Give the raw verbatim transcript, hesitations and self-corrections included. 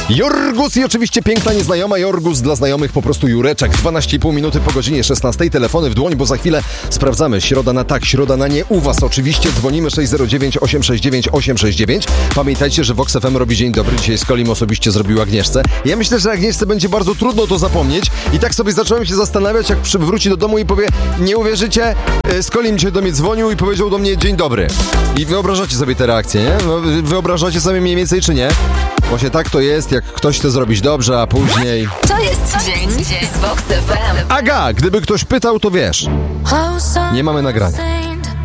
Jorgus i oczywiście piękna nieznajoma. Jorgus dla znajomych po prostu Jureczek. dwanaście i pół minuty po godzinie szesnastej. Telefony w dłoń, bo za chwilę sprawdzamy. Środa na tak, środa na nie. U was oczywiście dzwonimy sześć zero dziewięć osiem sześć dziewięć osiem sześć dziewięć. Pamiętajcie, że Vox F M robi dzień dobry. Dzisiaj Skolim osobiście zrobił Agnieszce. Ja myślę, że Agnieszce będzie bardzo trudno to zapomnieć. I tak sobie zacząłem się zastanawiać, jak wróci do domu i powie: nie uwierzycie, Skolim dzisiaj do mnie dzwonił i powiedział do mnie dzień dobry. I wyobrażacie sobie te reakcje, nie? Wyobrażacie sobie mniej więcej, czy nie? Właśnie tak to jest, jak ktoś chce zrobić dobrze, a później... To jest dzień, dzień z Vox F M. Aga, gdyby ktoś pytał, to wiesz. Nie mamy nagrania.